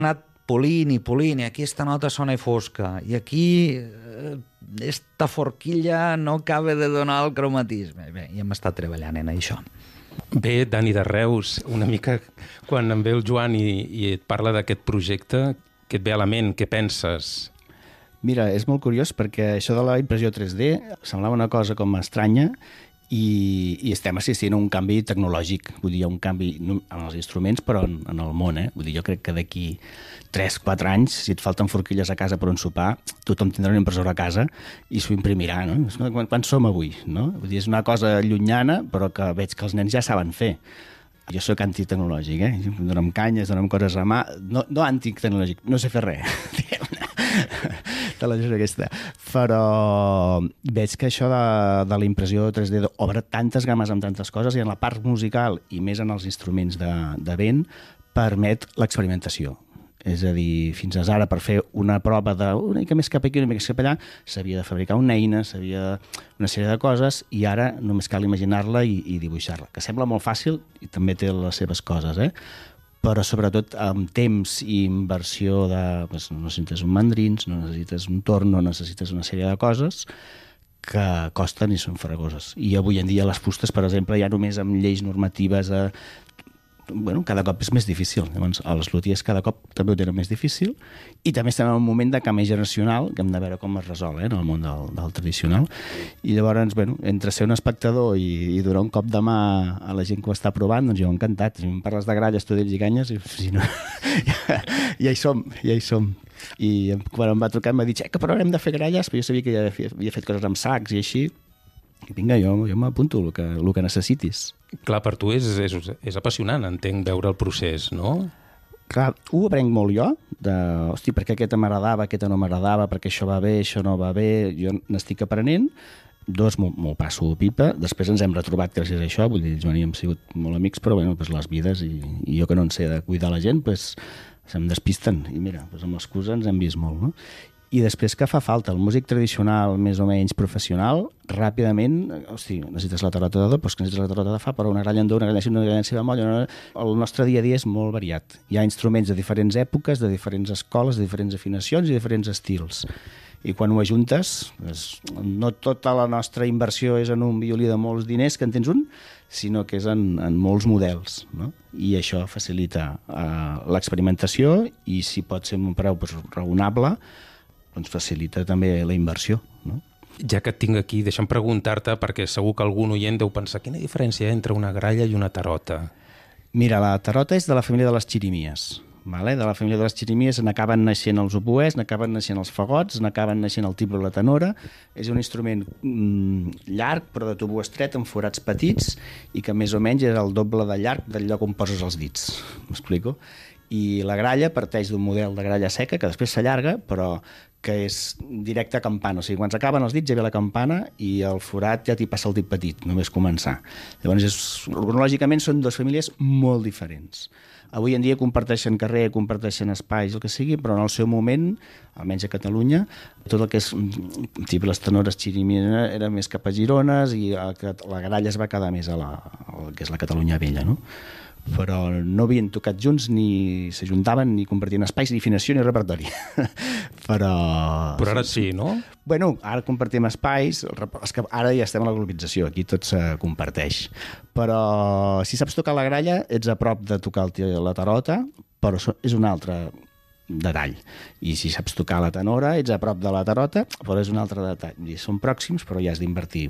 anat polint i polint, i aquí esta nota sona fosca, i aquí esta forquilla no acaba de donar el cromatisme. Bé, i hem estat treballant en això. Bé, Dani de Reus, una mica quan em ve el Joan i et parla d'aquest projecte, què et ve a la ment, què penses? Mira, és molt curiós perquè això de la impressió 3D semblava una cosa com estranya i estem assistint a un canvi tecnològic, vull dir, un canvi en els instruments, però en el món, Vull dir, jo crec que d'aquí 3-4 anys, si et falten forquilles a casa per un sopar, tothom tindrà una impressora a casa i s'ho imprimirà, no? Quan som avui, no? Vull dir, és una cosa llunyana, però que veig que els nens ja saben fer. Jo sóc antitecnològic, Donem canyes, donem coses a mà, no antitecnològic, no sé fer res, diguem-ne. De la gent aquesta. Però veig que això de la impressió 3D obre tantes games amb tantes coses i en la part musical i més en els instruments de vent permet l'experimentació. És a dir, fins ara per fer una prova una mica més cap aquí, una mica més cap allà, s'havia de fabricar una eina, s'havia una sèrie de coses i ara només cal imaginar-la i dibuixar-la, que sembla molt fàcil i també té les seves coses, però sobretot amb temps i inversió no necessites un mandrins, no necessites un torn, no necessites una sèrie de coses que costen i són farragoses. I avui en dia les fustes, per exemple, ja només amb lleis normatives cada cop és més difícil. Llavors, els lutiers cada cop també ho tenen més difícil i també estem en un moment de canvi generacional que hem de veure com es resol en el món del tradicional. I llavors, entre ser un espectador i donar un cop de mà a la gent que ho està provant, doncs jo encantat. Si em parles de gralles, tudills i canyes, si no, ja hi som. I quan em va trucar em va dir que provarem de fer gralles, però jo sabia que ja havia fet coses amb sacs i així. I vinga, jo m'apunto el que necessitis. Clar, per tu és apassionant, entenc, veure el procés, no? Clar, ho aprenc molt jo, perquè aquesta m'agradava, aquesta no m'agradava, perquè això va bé, això no va bé, jo n'estic aprenent, m'ho passo pipa, després ens hem retrobat gràcies a això, vull dir, Joan i hem sigut molt amics, però les vides, i jo que no en sé de cuidar la gent, se'm despisten, i mira, amb l'excusa ens hem vist molt, no? I després que fa falta el músic tradicional més o menys professional, ràpidament, necessites la tarota de do, però és que necessites la tarota de fa, però una gralla en do, una gralla en si, una gralla en si bemoll. El nostre dia a dia és molt variat. Hi ha instruments de diferents èpoques, de diferents escoles, de diferents afinacions i diferents estils. I quan ho ajuntes, no tota la nostra inversió és en un violí de molts diners, que en tens un, sinó que és en molts models, no? I això facilita l'experimentació i si pot ser un preu raonable, doncs facilita també la inversió, no? Ja que et tinc aquí, deixa'm preguntar-te, perquè segur que algun oient deu pensar quina diferència hi ha entre una gralla i una tarota. Mira, la tarota és de la família de les xirimies. De la família de les xirimies n'acaben naixent els oboès, n'acaben naixent els fagots, n'acaben naixent el timbro i la tenora. És un instrument llarg, però de tubo estret, amb forats petits, i que més o menys és el doble de llarg del lloc on poses els dits. M'explico? I la gralla parteix d'un model de gralla seca, que després s'allarga, però que és directe a campana. O sigui, quan s'acaben els dits ja ve la campana i el forat ja t'hi passa el dit petit, només començar. Llavors, cronològicament són dues famílies molt diferents. Avui en dia comparteixen carrer, comparteixen espais, el que sigui, però en el seu moment, almenys a Catalunya, tot el que és les tenores xirimies era més cap a Girones i la gralla es va quedar més a que és la Catalunya vella, no? Però no havien tocat junts, ni s'ajuntaven, ni compartien espais, ni afinació, ni repertori. Però ara sí, no? Bueno, ara compartim espais, és que ara ja estem a la globalització, aquí tot se comparteix. Però si saps tocar la gralla, ets a prop de tocar la tarota, però és un altre detall. I si saps tocar la tenora, ets a prop de la tarota, però és un altre detall. Són pròxims, però ja has d'invertir